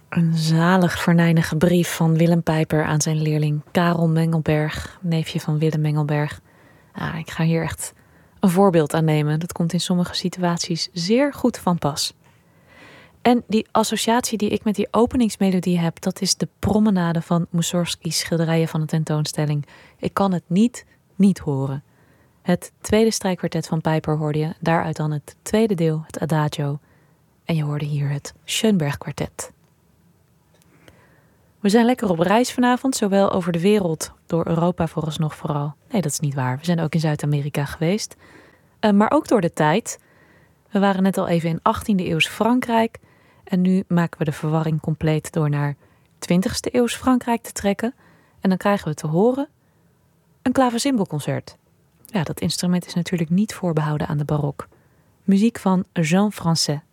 Een zalig verneinige brief van Willem Pijper aan zijn leerling Karel Mengelberg, neefje van Willem Mengelberg. Ik ga hier echt een voorbeeld aan nemen. Dat komt in sommige situaties zeer goed van pas. En die associatie die ik met die openingsmelodie heb, dat is de promenade van Mussorgsky's schilderijen van de tentoonstelling. Ik kan het niet horen. Het tweede strijkkwartet van Pijper hoorde je, daaruit dan het tweede deel, het Adagio. En je hoorde hier het Schoenberg kwartet. We zijn lekker op reis vanavond, zowel over de wereld, door Europa vooralsnog vooral. Nee, dat is niet waar. We zijn ook in Zuid-Amerika geweest. Maar ook door de tijd. We waren net al even in 18e eeuws Frankrijk. En nu maken we de verwarring compleet door naar 20e eeuws Frankrijk te trekken. En dan krijgen we te horen een klaversymbelconcert. Ja, dat instrument is natuurlijk niet voorbehouden aan de barok. Muziek van Jean Français.